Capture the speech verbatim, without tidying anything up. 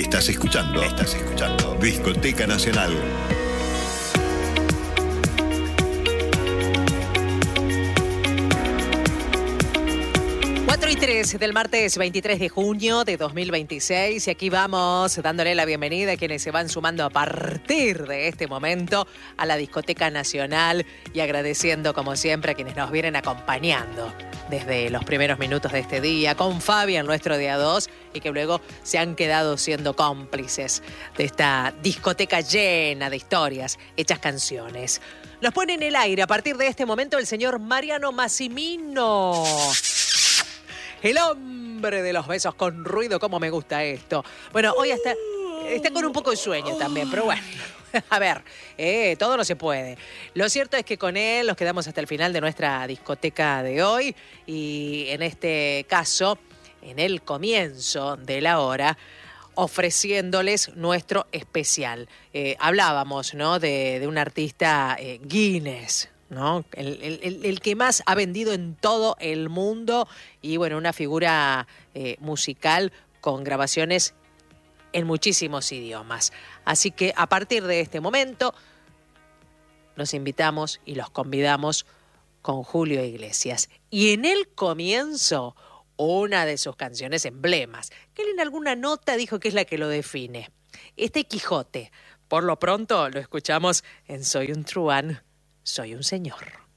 Estás escuchando, estás escuchando Discoteca Nacional. cuatro y tres del martes veintitrés de junio de dos mil veintiséis y aquí vamos dándole la bienvenida a quienes se van sumando a partir de este momento a la Discoteca Nacional y agradeciendo como siempre a quienes nos vienen acompañando desde los primeros minutos de este día con Fabián, nuestro día dos, y que luego se han quedado siendo cómplices de esta discoteca llena de historias, hechas canciones. Los pone en el aire a partir de este momento el señor Mariano Massimino. El hombre de los besos con ruido, cómo me gusta esto. Bueno, hoy está, está con un poco de sueño también, pero bueno. A ver, eh, todo no se puede. Lo cierto es que con él nos quedamos hasta el final de nuestra discoteca de hoy y en este caso, en el comienzo de la hora, ofreciéndoles nuestro especial. Eh, hablábamos, ¿no?, de, de un artista eh, Guinness, ¿no? El, el, el que más ha vendido en todo el mundo y bueno, una figura eh, musical con grabaciones en muchísimos idiomas. Así que a partir de este momento los invitamos y los convidamos con Julio Iglesias. Y en el comienzo, una de sus canciones emblemas, que él en alguna nota dijo que es la que lo define. Este Quijote. Por lo pronto lo escuchamos en Soy un truán, soy un señor.